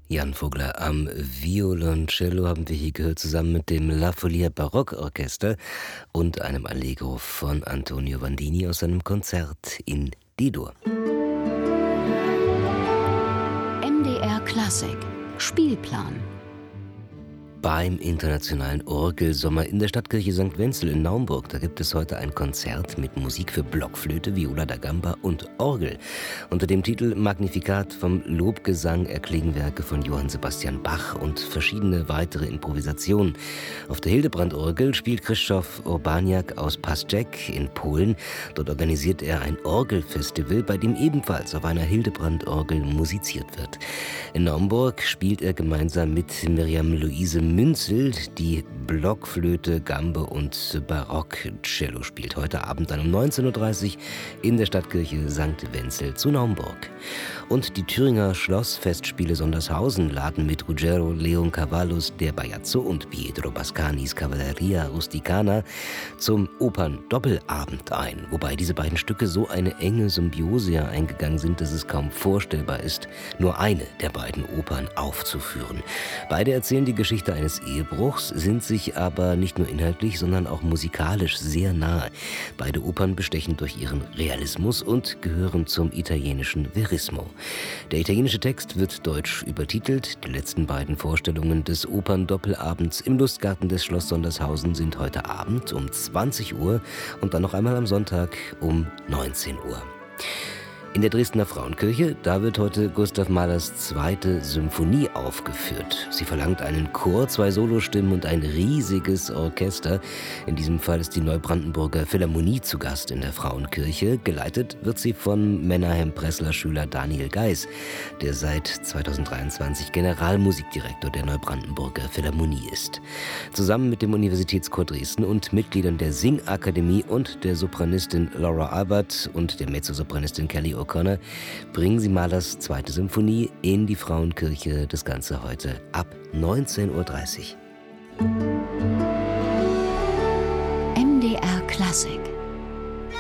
Jan Vogler am Violoncello haben wir hier gehört, zusammen mit dem La Folia Barockorchester und einem Allegro von Antonio Vandini aus seinem Konzert in D-Dur. MDR Klassik Spielplan. Beim Internationalen Orgelsommer in der Stadtkirche St. Wenzel in Naumburg. Da gibt es heute ein Konzert mit Musik für Blockflöte, Viola da Gamba und Orgel. Unter dem Titel Magnificat vom Lobgesang erklingen Werke von Johann Sebastian Bach und verschiedene weitere Improvisationen. Auf der Hildebrand-Orgel spielt Krzysztof Urbaniak aus Paschek in Polen. Dort organisiert er ein Orgelfestival, bei dem ebenfalls auf einer Hildebrand-Orgel musiziert wird. In Naumburg spielt er gemeinsam mit Miriam Luise Münzel, die Blockflöte, Gambe und Barockcello spielt. Heute Abend dann um 19:30 Uhr in der Stadtkirche St. Wenzel zu Naumburg. Und die Thüringer Schlossfestspiele Sondershausen laden mit Ruggero Leoncavallos der Bajazzo und Pietro Bascanis Cavalleria Rusticana zum Opern-Doppelabend ein. Wobei diese beiden Stücke so eine enge Symbiose eingegangen sind, dass es kaum vorstellbar ist, nur eine der beiden Opern aufzuführen. Beide erzählen die Geschichte eines Ehebruchs, sind sich aber nicht nur inhaltlich, sondern auch musikalisch sehr nahe. Beide Opern bestechen durch ihren Realismus und gehören zum italienischen Verismo. Der italienische Text wird deutsch übertitelt. Die letzten beiden Vorstellungen des Opern-Doppelabends im Lustgarten des Schloss Sondershausen sind heute Abend um 20 Uhr und dann noch einmal am Sonntag um 19 Uhr. In der Dresdner Frauenkirche, da wird heute Gustav Mahlers 2. Symphonie aufgeführt. Sie verlangt einen Chor, 2 Solostimmen und ein riesiges Orchester. In diesem Fall ist die Neubrandenburger Philharmonie zu Gast in der Frauenkirche. Geleitet wird sie von Mennahem-Pressler-Schüler Daniel Geis, der seit 2023 Generalmusikdirektor der Neubrandenburger Philharmonie ist. Zusammen mit dem Universitätschor Dresden und Mitgliedern der Singakademie und der Sopranistin Laura Albert und der Mezzosopranistin Kelly O'Connor bringen sie Mahlers 2. Symphonie in die Frauenkirche. Das Ganze heute ab 19:30 Uhr. MDR Klassik